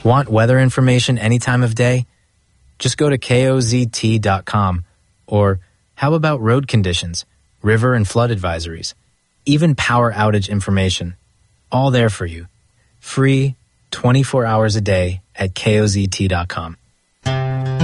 Want weather information any time of day? Just go to KOZT.com. Or how about road conditions, river and flood advisories, even power outage information? All there for you. Free, 24 hours a day at KOZT.com.